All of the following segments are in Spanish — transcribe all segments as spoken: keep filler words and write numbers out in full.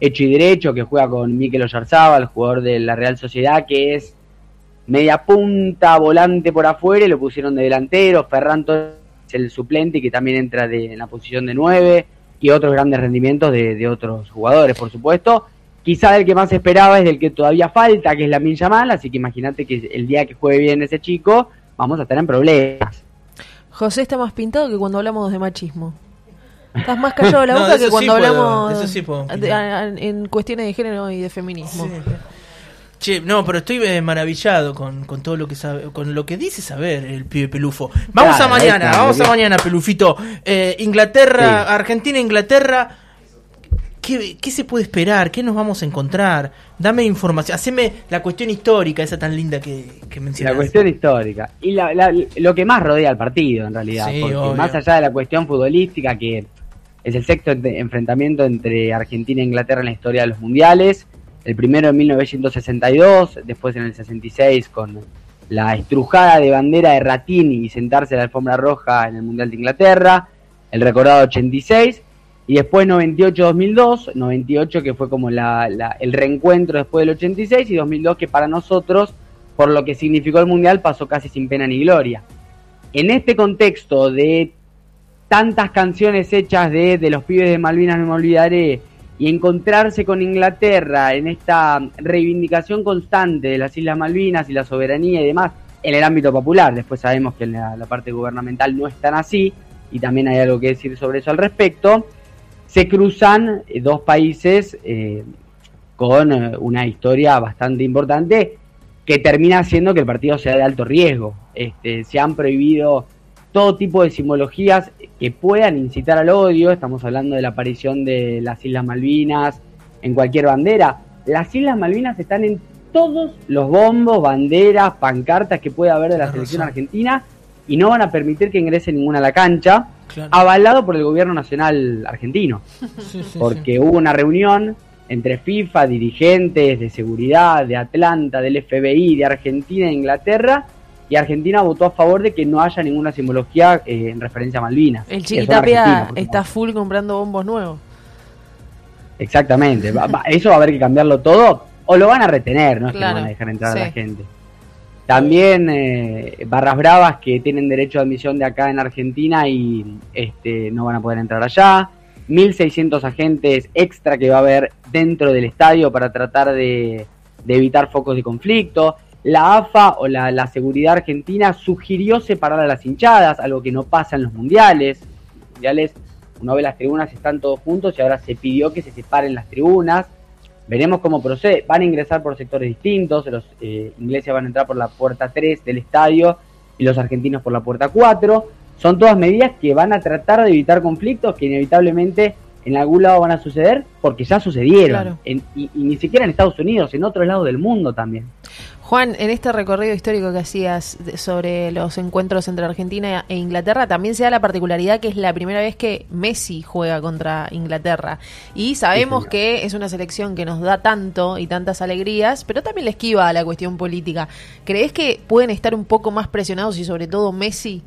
hecho y derecho, que juega con Mikel Oyarzabal, jugador de la Real Sociedad, que es media punta, volante por afuera, y lo pusieron de delantero. Ferran Torres es el suplente, que también entra de, en la posición de nueve, y otros grandes rendimientos de, de otros jugadores, por supuesto. Quizá el que más esperaba es del que todavía falta, que es Lamine Yamal, así que imagínate que el día que juegue bien ese chico, vamos a estar en problemas. José está más pintado que cuando hablamos de machismo. Estás más callado de la boca no, que cuando sí hablamos puedo, sí puedo de, a, en cuestiones de género y de feminismo. Sí. Che, no, pero estoy eh, maravillado con, con todo lo que sabe, con lo que dice saber el pibe Pelufo. Vamos claro, a mañana, está, vamos a mañana, Pelufito. Eh, Inglaterra, sí. Argentina, Inglaterra. ¿Qué, ¿Qué se puede esperar? ¿Qué nos vamos a encontrar? Dame información. Haceme la cuestión histórica, esa tan linda que, que mencionaste. La cuestión histórica. Y la, la, lo que más rodea al partido, en realidad. Sí, porque obvio. Más allá de la cuestión futbolística, que es el sexto enfrentamiento entre Argentina e Inglaterra en la historia de los mundiales. El primero en mil novecientos sesenta y dos, después en el sesenta y seis con la estrujada de bandera de Ratín y sentarse en la alfombra roja en el Mundial de Inglaterra. El recordado ochenta y seis. Y después noventa y ocho dos mil dos, noventa y ocho que fue como la, la, el reencuentro después del ochenta y seis, y dos mil dos que para nosotros, por lo que significó el Mundial, pasó casi sin pena ni gloria. En este contexto de tantas canciones hechas de, de los pibes de Malvinas no me olvidaré, y encontrarse con Inglaterra en esta reivindicación constante de las Islas Malvinas y la soberanía y demás, en el ámbito popular, después sabemos que en la, la parte gubernamental no es tan así, y también hay algo que decir sobre eso al respecto. Se cruzan eh, dos países eh, con eh, una historia bastante importante que termina haciendo que el partido sea de alto riesgo. Este, se han prohibido todo tipo de simbologías que puedan incitar al odio. Estamos hablando de la aparición de las Islas Malvinas en cualquier bandera. Las Islas Malvinas están en todos los bombos, banderas, pancartas que pueda haber de la selección argentina, y no van a permitir que ingrese ninguna a la cancha. Claro. Avalado por el gobierno nacional argentino, sí, sí, porque sí. Hubo una reunión entre FIFA, dirigentes de seguridad, de Atlanta, del F B I, de Argentina e Inglaterra, y Argentina votó a favor de que no haya ninguna simbología eh, en referencia a Malvinas. El Chiquitapia está full comprando bombos nuevos. Exactamente, va, va, eso va a haber que cambiarlo todo, o lo van a retener, no es claro. que no van a dejar entrar sí. a la gente. También eh, barras bravas que tienen derecho de admisión de acá en Argentina y este, no van a poder entrar allá. mil seiscientos agentes extra que va a haber dentro del estadio para tratar de, de evitar focos de conflicto. La A F A o la, la seguridad argentina sugirió separar a las hinchadas, algo que no pasa en los mundiales. En los mundiales uno ve las tribunas, están todos juntos, y ahora se pidió que se separen las tribunas. Veremos cómo procede. Van a ingresar por sectores distintos. Los eh, ingleses van a entrar por la puerta tres del estadio y los argentinos por la puerta cuatro. Son todas medidas que van a tratar de evitar conflictos que inevitablemente en algún lado van a suceder, porque ya sucedieron. Claro. En, y, y ni siquiera en Estados Unidos, en otros lados del mundo también. Juan, en este recorrido histórico que hacías sobre los encuentros entre Argentina e Inglaterra, también se da la particularidad que es la primera vez que Messi juega contra Inglaterra. Y sabemos sí, que es una selección que nos da tanto y tantas alegrías, pero también le esquiva a la cuestión política. ¿Crees que pueden estar un poco más presionados y sobre todo Messi?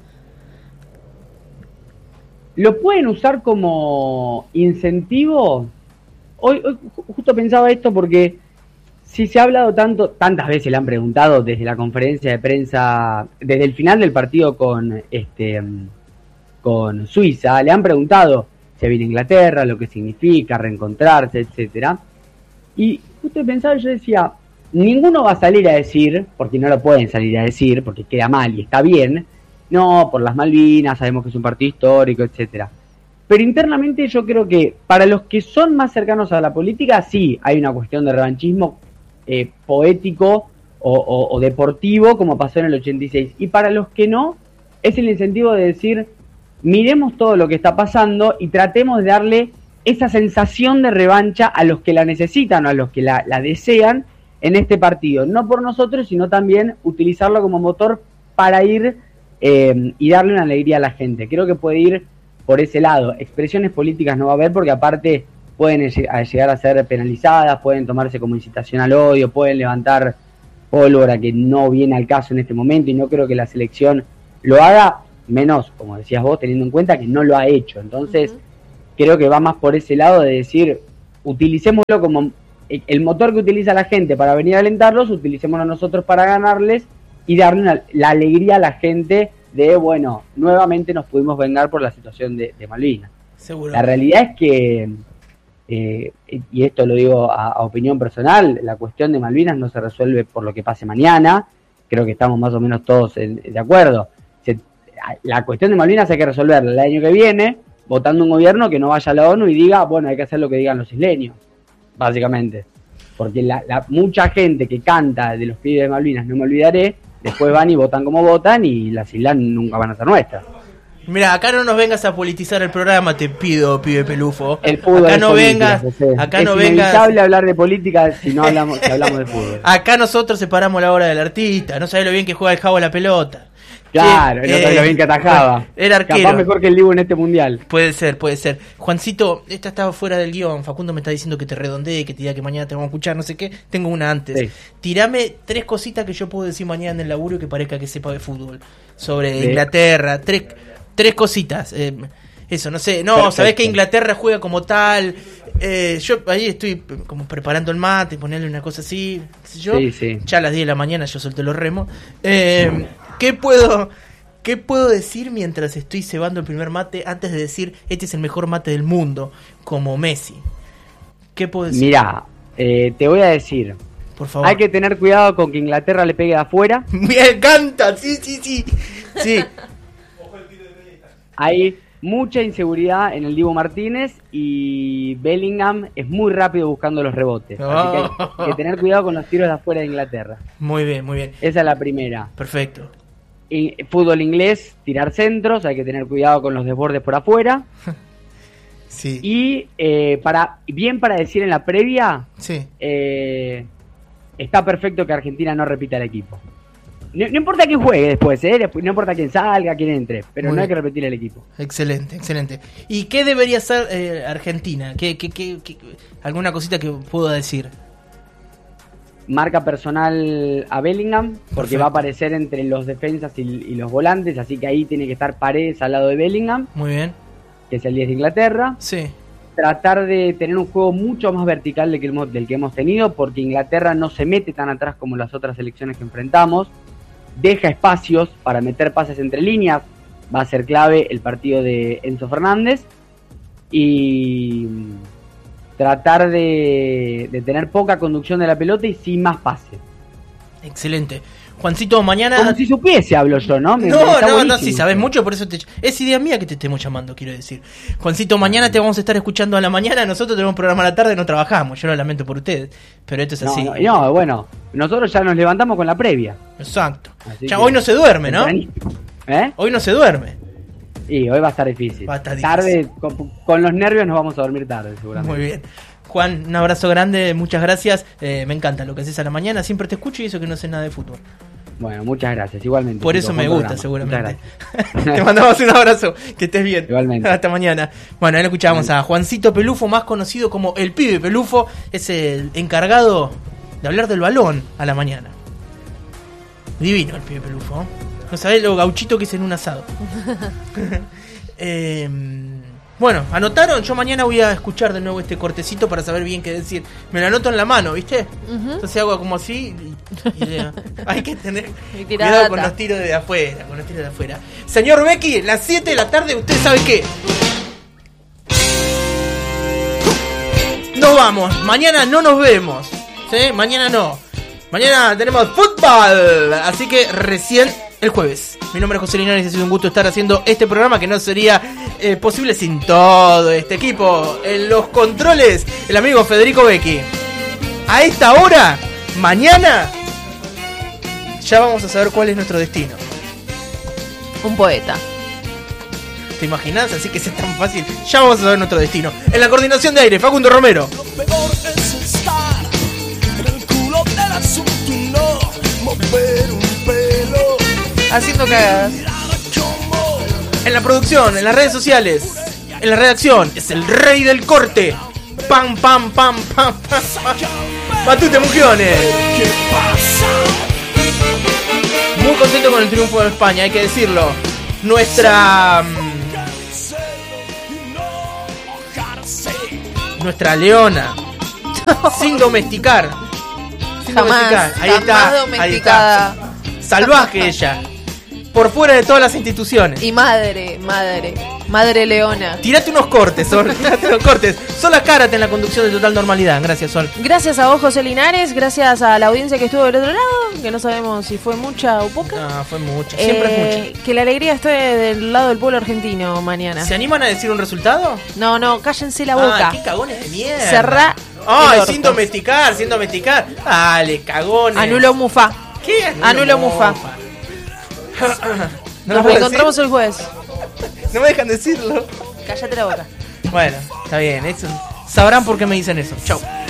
¿Lo pueden usar como incentivo? Hoy, hoy justo pensaba esto porque si se ha hablado tanto, tantas veces le han preguntado desde la conferencia de prensa, desde el final del partido con este con Suiza, le han preguntado si viene Inglaterra, lo que significa reencontrarse, etcétera. Y justo pensaba, yo decía, ninguno va a salir a decir, porque no lo pueden salir a decir, porque queda mal y está bien, no, por las Malvinas, sabemos que es un partido histórico, etcétera. Pero internamente yo creo que para los que son más cercanos a la política, sí hay una cuestión de revanchismo eh, poético o, o, o deportivo, como pasó en el ochenta y seis. Y para los que no, es el incentivo de decir, miremos todo lo que está pasando y tratemos de darle esa sensación de revancha a los que la necesitan o a los que la, la desean en este partido. No por nosotros, sino también utilizarlo como motor para ir eh, y darle una alegría a la gente. Creo que puede ir por ese lado. Expresiones políticas no va a haber porque aparte pueden llegar a ser penalizadas, pueden tomarse como incitación al odio, pueden levantar pólvora que no viene al caso en este momento, y no creo que la selección lo haga, menos, como decías vos, teniendo en cuenta que no lo ha hecho. Entonces, uh-huh. creo que va más por ese lado de decir, utilicémoslo como el motor que utiliza la gente para venir a alentarlos, utilicémoslo nosotros para ganarles y darle una, la alegría a la gente de, bueno, nuevamente nos pudimos vengar por la situación de, de Malvinas. Seguro. La realidad es que, eh, y esto lo digo a, a opinión personal, la cuestión de Malvinas no se resuelve por lo que pase mañana, creo que estamos más o menos todos en, de acuerdo. Se, la cuestión de Malvinas hay que resolverla el año que viene, votando un gobierno que no vaya a la ONU y diga, bueno, hay que hacer lo que digan los isleños, básicamente. Porque la, la, mucha gente que canta de los pibes de Malvinas, no me olvidaré, después van y votan como votan y las islas nunca van a ser nuestras. Mira, acá no nos vengas a politizar el programa, te pido, pibe pelufo. El fútbol acá no política, vengas, acá es no vengas. Es inevitable hablar de política si no hablamos, si hablamos de fútbol. Acá nosotros separamos la hora del artista, no sabés lo bien que juega el Javo a la pelota. Claro, Sí, no sabés eh, lo bien que atajaba. Era arquero. Capaz mejor que el Dibu en este mundial. Puede ser, puede ser. Juancito, esta estaba fuera del guión. Facundo me está diciendo que te redondee, que te diga que mañana te vamos a escuchar, no sé qué. Tengo una antes. Sí. Tirame tres cositas que yo puedo decir mañana en el laburo y que parezca que sepa de fútbol. Sobre sí. Inglaterra, tres, tres cositas. Eh, eso, no sé. No, perfecto. Sabés que Inglaterra juega como tal. Eh, yo ahí estoy como preparando el mate, ponerle una cosa así. Yo, sí, sí. Ya a las diez de la mañana yo solté los remos. Eh, ¿Qué puedo... ¿Qué puedo decir mientras estoy cebando el primer mate antes de decir este es el mejor mate del mundo, como Messi? ¿Qué puedo decir? Mirá, eh, te voy a decir. Por favor. Hay que tener cuidado con que Inglaterra le pegue de afuera. Me encanta, sí, sí, sí. sí. Hay mucha inseguridad en el Dibu Martínez y Bellingham es muy rápido buscando los rebotes. Oh. Así que hay, hay que tener cuidado con los tiros de afuera de Inglaterra. Muy bien, muy bien. Esa es la primera. Perfecto. Y fútbol inglés, tirar centros, hay que tener cuidado con los desbordes por afuera. Sí. Y eh, para bien para decir en la previa, sí. eh, está perfecto que Argentina no repita el equipo. No, no importa quién juegue después, ¿eh? No importa quién salga, quién entre, pero Muy no bien. Hay que repetir el equipo. Excelente, excelente. ¿Y qué debería ser eh, Argentina? ¿Qué, qué, qué, qué, ¿Alguna cosita que puedo decir? Marca personal a Bellingham, porque Perfecto. Va a aparecer entre los defensas y, y los volantes, así que ahí tiene que estar Paredes al lado de Bellingham. Muy bien. Que es el diez de Inglaterra. Sí. Tratar de tener un juego mucho más vertical del que, hemos, del que hemos tenido, porque Inglaterra no se mete tan atrás como las otras selecciones que enfrentamos. Deja espacios para meter pases entre líneas. Va a ser clave el partido de Enzo Fernández. Y... tratar de, de tener poca conducción de la pelota y sin más pase. Excelente. Juancito, mañana... Como si supiese, hablo yo, ¿no? Me, no, me no, buenísimo. no, sí, sabes mucho, por eso te... Es idea mía que te estemos llamando, quiero decir. Juancito, mañana te vamos a estar escuchando a la mañana, nosotros tenemos un programa a la tarde, no trabajamos, yo lo lamento por ustedes, pero esto es no, así. No, no, bueno, nosotros ya nos levantamos con la previa. Exacto. Ya hoy no se duerme, ¿no? ¿Eh? Hoy no se duerme. Y hoy va a estar difícil. Va a estar tarde, difícil. Con, con los nervios nos vamos a dormir tarde, seguramente. Muy bien. Juan, un abrazo grande, muchas gracias. Eh, me encanta lo que haces a la mañana, siempre te escucho y eso que no sé nada de fútbol. Bueno, muchas gracias, igualmente. Por chicos, eso me gusta, programa. seguramente. Te mandamos un abrazo, que estés bien. Igualmente. Hasta mañana. Bueno, ahí lo escuchábamos a Juancito Pelufo, más conocido como el Pibe Pelufo, es el encargado de hablar del balón a la mañana. Divino el Pibe Pelufo, ¿eh? No sabés lo gauchito que es en un asado. eh... Bueno, ¿anotaron? Yo mañana voy a escuchar de nuevo este cortecito para saber bien qué decir. Me lo anoto en la mano, ¿viste? Uh-huh. Entonces hago como así y, y eh, hay que tener cuidado data. Con los tiros de afuera, con los tiros de afuera. Señor Becky, las siete de la tarde, ¿usted sabe qué? Nos vamos, mañana no nos vemos, ¿sí? Mañana no. Mañana tenemos fútbol, así que recién el jueves. Mi nombre es José Linares y ha sido un gusto estar haciendo este programa que no sería eh, posible sin todo este equipo. En los controles, el amigo Federico Becky. A esta hora, mañana, ya vamos a saber cuál es nuestro destino. Un poeta. ¿Te imaginas? Así que es tan fácil. Ya vamos a saber nuestro destino. En la coordinación de aire, Facundo Romero. Lo peor es estar en el culo del asunto y no mover un pelo. Haciendo cagadas. En la producción, en las redes sociales, en la redacción, es el rey del corte. Pam, pam, pam, pam, pam, pam. Matute Mugiones. Muy contento con el triunfo de España, hay que decirlo. Nuestra nuestra leona. Sin domesticar. Sin Jamás, domesticar. Ahí jamás está, domesticada. ahí está. Salvaje ella. Por fuera de todas las instituciones. Y madre, madre, madre leona. Tirate unos cortes, Sol. Tirate unos cortes. Sol Azcárate en la conducción de Total Normalidad. Gracias, Sol. Gracias a vos, José Linares. Gracias a la audiencia que estuvo del otro lado, que no sabemos si fue mucha o poca. No, fue mucho. Siempre Eh, es mucho. Que la alegría esté del lado del pueblo argentino mañana. ¿Se animan a decir un resultado? No, no, cállense la boca. Ah, qué cagones de mierda. Cerrá Ay, el orto. sin domesticar, sin domesticar. Dale, cagones. Anulo Mufa. ¿Qué? Anulo Mufa. No Nos lo puedo reencontramos decir. el jueves. No me dejan decirlo. Cállate la boca. Bueno, está bien. Eso. Sabrán por qué me dicen eso. Chau.